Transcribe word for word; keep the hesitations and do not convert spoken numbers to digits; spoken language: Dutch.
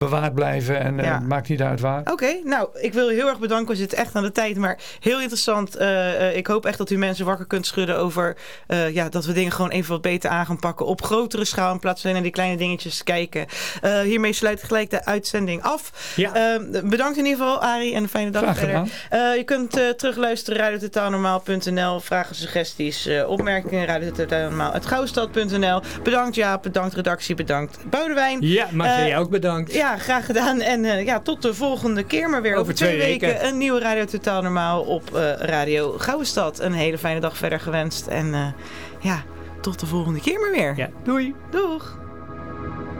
bewaard blijven. En ja. uh, maakt niet uit waar. Oké, okay, nou, ik wil je heel erg bedanken. We zitten echt aan de tijd, maar heel interessant. Uh, uh, ik hoop echt dat u mensen wakker kunt schudden over uh, ja, dat we dingen gewoon even wat beter aan gaan pakken. Op grotere schaal in plaats van naar die kleine dingetjes te kijken. Uh, hiermee sluit ik gelijk de uitzending af. Ja. Uh, bedankt in ieder geval, Arie, en een fijne dag verder. Uh, je kunt uh, terugluisteren radio totaal normaal punt n l. Vragen, suggesties, uh, opmerkingen. radio totaal normaal uit gouwstad punt n l. Bedankt Jaap, bedankt redactie, bedankt Boudewijn. Ja, maar uh, jij ook bedankt. Ja, graag gedaan. En uh, ja, tot de volgende keer. Maar weer over, over twee, twee weken. weken een nieuwe Radio Totaal Normaal op uh, Radio Gouwestad. Een hele fijne dag verder gewenst. En uh, ja, tot de volgende keer maar weer. Ja, doei. Doeg.